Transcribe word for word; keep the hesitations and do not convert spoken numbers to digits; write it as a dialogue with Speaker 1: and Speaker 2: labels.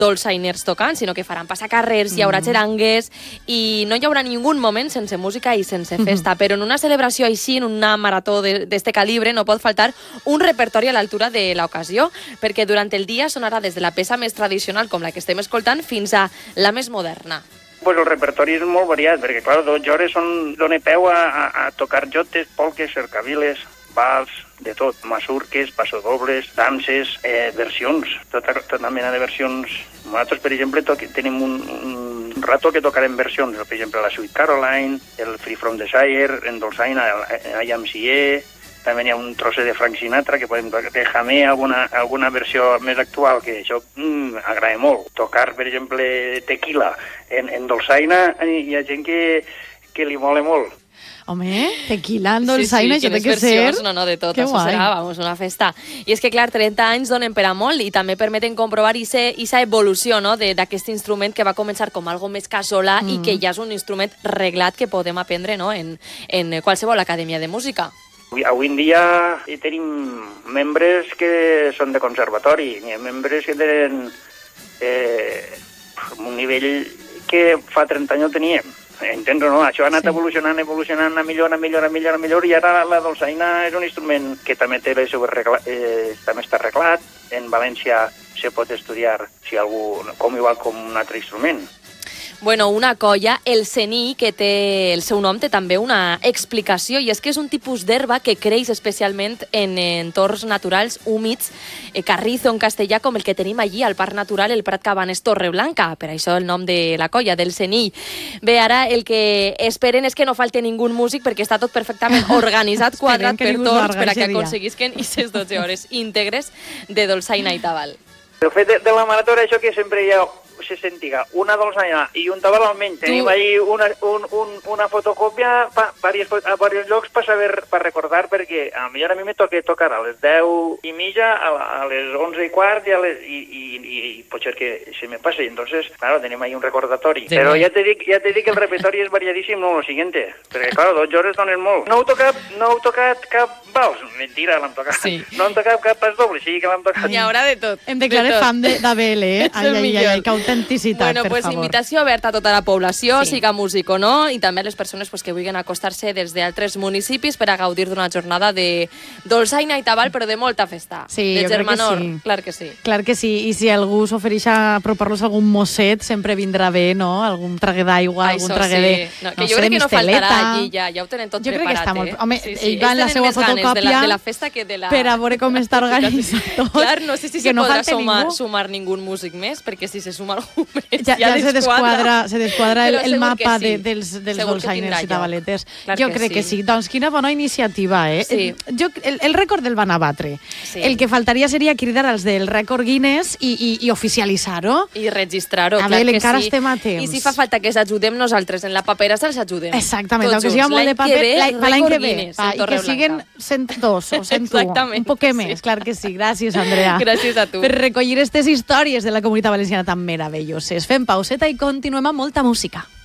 Speaker 1: dolçainers tocant, sinó que faran passacarrers, hi haurà xerangues i no hi haurà ningú moment sense música i sense festa. Però en una celebració així, en una marató d'este calibre, no pot faltar un repertori a l'altura de l'ocasió, perquè durant el dia sonarà des de la peça més tradicional, com la que estem escoltant, fins a la més moderna.
Speaker 2: Pues el repertori és molt variat, perquè, clar, dotze hores són, dona peu a, a, a tocar jotes, polques, cercaviles, vals, de tot, masurques, passodobles, danses, eh, versions, tota, tota mena de versions. Nosaltres, per exemple, to tenim un, un rato que tocarem versions, per exemple, la Sweet Caroline, el Free From Desire, en Dolçaina, el I M C A, també hi ha un trosset de Frank Sinatra que podem tocar, de Jamé, alguna, alguna versió més actual, que això mm, agrada molt. Tocar, per exemple, Tequila en, en Dolçaina, hi ha gent que, que li mola molt.
Speaker 3: Home, Tequila en Dolçaina,
Speaker 1: sí, sí,
Speaker 3: això té que
Speaker 1: versions,
Speaker 3: ser...
Speaker 1: No, no, de tot,
Speaker 3: que
Speaker 1: això
Speaker 3: guai.
Speaker 1: serà, vamos, una festa. I és que, clar, trenta anys donen per a molt i també permeten comprovar aquesta evolució, no?, d'aquest instrument que va començar com algo més casolà mm. i que ja és un instrument reglat que podem aprendre, no?, en, en qualsevol acadèmia de música.
Speaker 2: Avui en dia hi tenim membres que són de conservatori, hi ha membres que tenen eh, un nivell que fa trenta anys no teníem. Entens o no? Això ha anat sí. evolucionant, evolucionant, a millor, a millor, a millor, a millor, i ara la dolçaina és un instrument que també té el seu arreglat, eh, també està arreglat. En València se pot estudiar si algú, com igual com un altre instrument.
Speaker 1: Bueno, una colla, el sení, que té el seu nom, té també una explicació, i és que és un tipus d'herba que creix especialment en entorns naturals húmids, eh, carrizo en castellà, com el que tenim allí al Parc Natural el Prat Cabanes Torreblanca, per això el nom de la colla, del sení. Bé, ara el que esperen és que no falte ningú músic, perquè està tot perfectament organitzat, quadrat per torns, per a que aconseguisquen aquestes dotze hores íntegres de dolçaina i tabal.
Speaker 2: El fet de, de la marató era això que sempre hi ha se sentiga una dolçaina i un tabal almenys. Tenim ahí una, un, un, una fotocòpia pa, varios, a diversos llocs per saber, per recordar, perquè a mi a mi me toca tocar a les deu i mitja, a, a les onze i quart i, a les, i, i, i, i pot ser que se me pase. Entonces, claro, tenim ahí un recordatori. Sí, però ja te dic, ja te dic que el repertori és variadíssim, no, lo siguiente. Perquè, claro, dotze hores donen molt. No heu tocat, no heu tocat cap vals? Mentira, l'hem tocat. Sí. No hem tocat cap pas doble, sí que l'hem tocat.
Speaker 1: Hi haurà de tot.
Speaker 3: Em declaré fam d'Abel, eh? Ai, ai, ai, ai, que autenticitat,
Speaker 1: bueno,
Speaker 3: per
Speaker 1: pues,
Speaker 3: favor.
Speaker 1: Invitació oberta a tota la població,
Speaker 3: sí.
Speaker 1: siga músic o no, i també a les persones pues, que vulguin acostar-se des d'altres municipis per a gaudir d'una jornada de dolçaina i tabal, però de molta festa.
Speaker 3: Sí,
Speaker 1: de
Speaker 3: jo crec que
Speaker 1: germanor,
Speaker 3: sí.
Speaker 1: Clar que sí.
Speaker 3: Clar que sí, i si algú s'ofereix a apropar-los a algun mosset, sempre vindrà bé, no? Algun traguer d'aigua, algun traguer de...
Speaker 1: Sí. No, que no jo sé, crec que no faltarà allí, ja, ja ho tenen tot
Speaker 3: jo
Speaker 1: preparat.
Speaker 3: Jo crec que està molt...
Speaker 1: Eh?
Speaker 3: Home,
Speaker 1: sí, sí.
Speaker 3: ell va en la seva fotocòpia
Speaker 1: de la, de la festa que de la...
Speaker 3: per a veure com està organitzat tot.
Speaker 1: Clar, no sé si se
Speaker 3: no
Speaker 1: podrà sumar,
Speaker 3: ningú.
Speaker 1: sumar ningú músic més, perquè si se suma algú més
Speaker 3: ja, ja, ja se desquadra, se desquadra el, el mapa
Speaker 1: sí.
Speaker 3: de, dels, dels dolçainers i tabaletes.
Speaker 1: Clar
Speaker 3: jo
Speaker 1: que
Speaker 3: crec
Speaker 1: sí.
Speaker 3: que sí. Doncs quina bona iniciativa, eh?
Speaker 1: Sí.
Speaker 3: Jo, el, el rècord el van abatre.
Speaker 1: Sí.
Speaker 3: El que faltaria seria cridar als del rècord Guinness i, i, i oficialitzar-ho.
Speaker 1: I registrar-ho,
Speaker 3: clar
Speaker 1: clar
Speaker 3: que
Speaker 1: encara
Speaker 3: sí. estem a temps.
Speaker 1: I si fa falta que els ajudem nosaltres en la paperassa, els ajudem.
Speaker 3: Exactament, aunque siga molt de paper, l'any que ve.
Speaker 1: Va,
Speaker 3: I que siguen cent dos o cent u, un poquet més, sí. Clar que sí. Gràcies, Andrea.
Speaker 1: Gràcies a tu.
Speaker 3: Per recollir aquestes històries de la Comunitat Valenciana tan meravelloses. Fem pauseta i continuem amb molta música.